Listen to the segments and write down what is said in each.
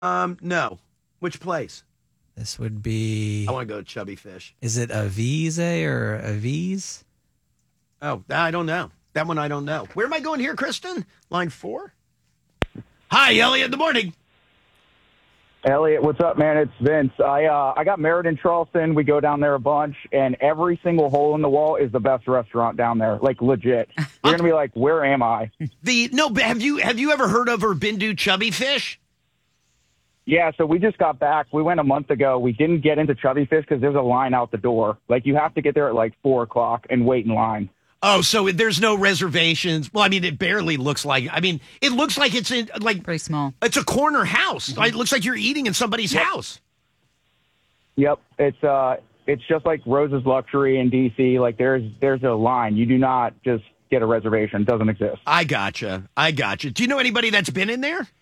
No. Which place? This would be... I want to go to Chubby Fish. Is it Avize or Avize? Oh, I don't know. That one I don't know. Where am I going here, Kristen? Line 4? Hi, Elliot. Good morning. Elliot, what's up, man? It's Vince. I got married in Charleston. We go down there a bunch, and every single hole in the wall is the best restaurant down there. Like, legit. You're gonna be like, where am I? But have you ever heard of or been to Chubby Fish? Yeah, so we just got back. We went a month ago. We didn't get into Chubby Fish because there's a line out the door. Like, you have to get there at like 4 o'clock and wait in line. Oh, so there's no reservations. Well, I mean, it barely looks like. I mean, it looks like it's in like pretty small. It's a corner house. Mm-hmm. It looks like you're eating in somebody's house. Yep, it's just like Rose's Luxury in DC. Like there's a line. You do not just get a reservation. It doesn't exist. I gotcha. Do you know anybody that's been in there?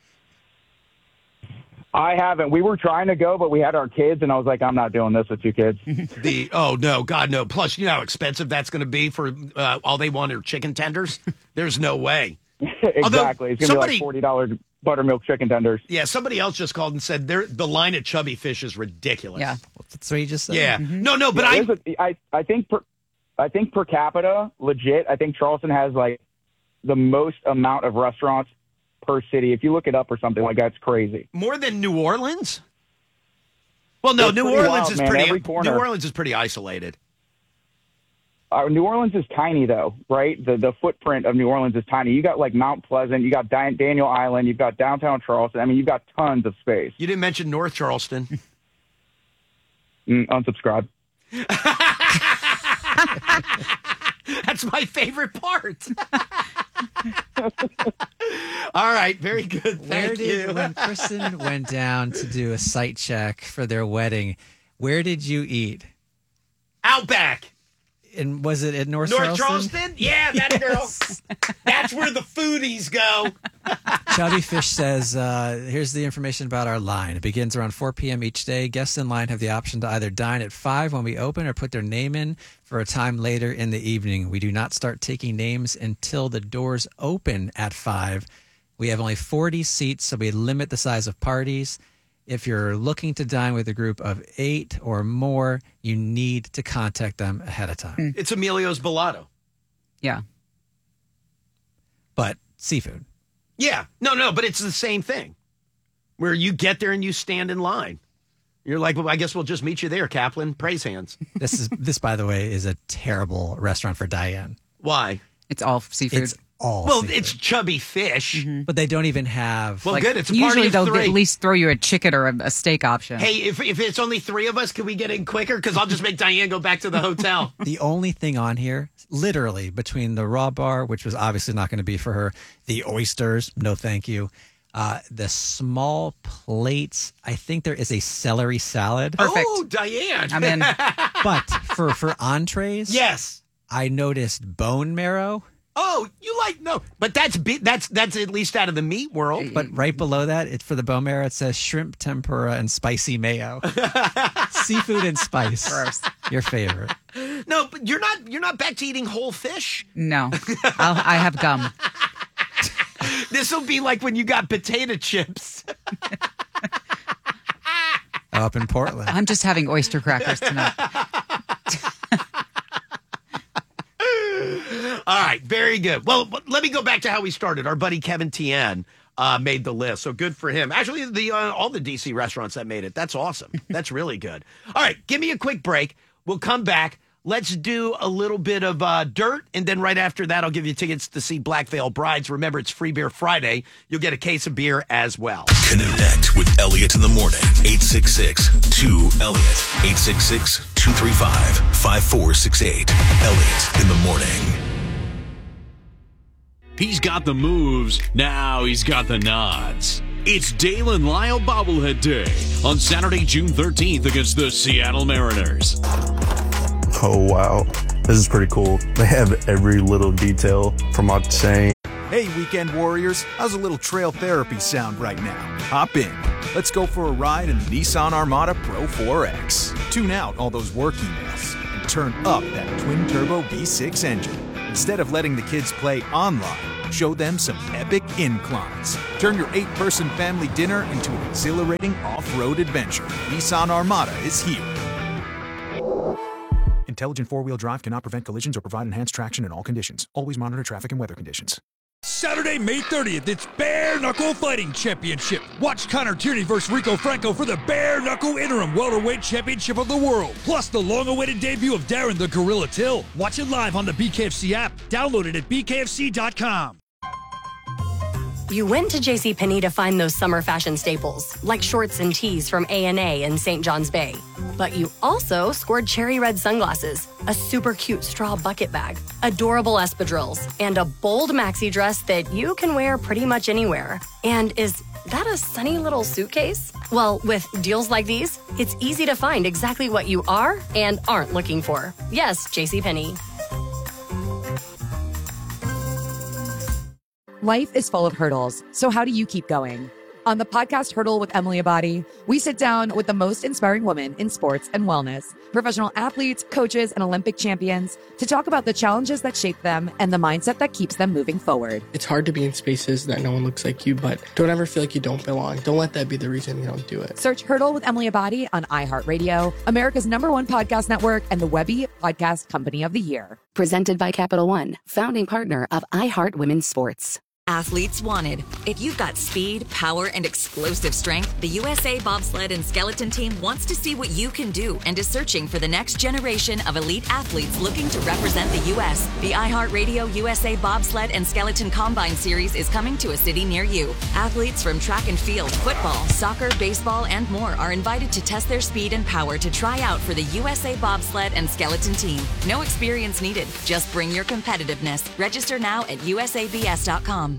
I haven't. We were trying to go, but we had our kids, and I was like, I'm not doing this with 2 kids. Oh, no, God, no. Plus, you know how expensive that's going to be for all they want are chicken tenders? There's no way. Exactly. Although, it's going to be like $40 buttermilk chicken tenders. Yeah, somebody else just called and said the line at Chubby Fish is ridiculous. Yeah. That's what you just said. Yeah. Mm-hmm. No, but I think per capita, legit, I think Charleston has like the most amount of restaurants per city. If you look it up or something like that, it's crazy. More than New Orleans? Well, no, New Orleans is pretty isolated. New Orleans is tiny, though, right? The footprint of New Orleans is tiny. You got like Mount Pleasant, you got Daniel Island, you've got downtown Charleston. I mean, you've got tons of space. You didn't mention North Charleston. Unsubscribe. That's my favorite part. All right, very good. Thank you. When Kristen went down to do a site check for their wedding, where did you eat? Outback. And was it in North Charleston? Yeah, that girl. That's where the foodies go. Chubby Fish says, here's the information about our line. It begins around 4 p.m. each day. Guests in line have the option to either dine at 5 when we open or put their name in for a time later in the evening. We do not start taking names until the doors open at 5. We have only 40 seats, so we limit the size of parties. If you're looking to dine with a group of 8 or more, you need to contact them ahead of time. It's Emilio's Bellato. Yeah. But seafood. Yeah. No, but it's the same thing. Where you get there and you stand in line. You're like, well, I guess we'll just meet you there, Kaplan. Praise hands. This, by the way, is a terrible restaurant for Diane. Why? It's all seafood. It's all seafood. It's Chubby Fish. Mm-hmm. But they don't even have... Well, good. It's a usually party of 3. They'll at least throw you a chicken or a steak option. Hey, if it's only 3 of us, can we get in quicker? Because I'll just make Diane go back to the hotel. The only thing on here, literally, between the raw bar, which was obviously not going to be for her, the oysters, no thank you, the small plates, I think there is a celery salad. Perfect. Oh, Diane. I'm in. But for entrees, Yes. I noticed bone marrow. Oh, you like no, but that's at least out of the meat world. But right below that, it's for the bone marrow. It says shrimp tempura and spicy mayo, seafood and spice. Gross. Your favorite? No, but you're not back to eating whole fish. No, I have gum. This will be like when you got potato chips. Up in Portland. I'm just having oyster crackers tonight. All right, very good. Well, let me go back to how we started. Our buddy Kevin Tien made the list, so good for him. Actually, all the DC restaurants that made it. That's awesome. That's really good. All right, give me a quick break. We'll come back. Let's do a little bit of dirt, and then right after that, I'll give you tickets to see Black Veil Brides. Remember, it's Free Beer Friday. You'll get a case of beer as well. Connect with Elliot in the morning. 866-2-ELLIOT. 866-235-5468. Elliot in the morning. He's got the moves, now he's got the nods. It's Dale and Lyle Bobblehead Day on Saturday, June 13th against the Seattle Mariners. Oh, wow. This is pretty cool. They have every little detail from what saying. Hey, weekend warriors, how's a little trail therapy sound right now? Hop in. Let's go for a ride in the Nissan Armada Pro 4X. Tune out all those work emails and turn up that twin-turbo V6 engine. Instead of letting the kids play online, Show them some epic inclines. Turn your 8-person family dinner into an exhilarating off-road adventure. Nissan Armada is here. Intelligent 4-wheel drive cannot prevent collisions or provide enhanced traction in all conditions. Always monitor traffic and weather conditions. Saturday, May 30th, it's Bare Knuckle Fighting Championship. Watch Connor Tierney versus Rico Franco for the Bare Knuckle Interim Welterweight Championship of the World. Plus the long-awaited debut of Darren the Gorilla Till. Watch it live on the BKFC app. Download it at bkfc.com. You went to JCPenney to find those summer fashion staples, like shorts and tees from A&A in St. John's Bay. But you also scored cherry red sunglasses, a super cute straw bucket bag, adorable espadrilles, and a bold maxi dress that you can wear pretty much anywhere. And is that a sunny little suitcase? Well, with deals like these, it's easy to find exactly what you are and aren't looking for. Yes, JCPenney. Life is full of hurdles, so how do you keep going? On the podcast Hurdle with Emily Abadi, we sit down with the most inspiring women in sports and wellness, professional athletes, coaches, and Olympic champions to talk about the challenges that shape them and the mindset that keeps them moving forward. It's hard to be in spaces that no one looks like you, but don't ever feel like you don't belong. Don't let that be the reason you don't do it. Search Hurdle with Emily Abadi on iHeartRadio, America's #1 podcast network, and the Webby Podcast Company of the Year. Presented by Capital One, founding partner of iHeart Women's Sports. Athletes wanted. If you've got speed, power, and explosive strength, the USA Bobsled and Skeleton Team wants to see what you can do and is searching for the next generation of elite athletes looking to represent the U.S. The iHeartRadio USA Bobsled and Skeleton Combine Series is coming to a city near you. Athletes from track and field, football, soccer, baseball, and more are invited to test their speed and power to try out for the USA Bobsled and Skeleton Team. No experience needed. Just bring your competitiveness. Register now at usabs.com.